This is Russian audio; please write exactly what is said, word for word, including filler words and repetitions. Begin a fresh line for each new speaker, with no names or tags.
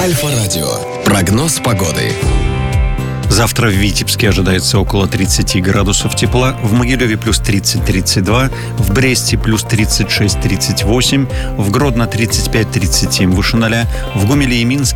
Альфа-радио. Прогноз погоды.
Завтра в Витебске ожидается около тридцать градусов тепла, в Могилеве плюс тридцать - тридцать два, в Бресте плюс тридцать шесть - тридцать восемь, в Гродно тридцать пять - тридцать семь выше ноля, в Гомеле и Минске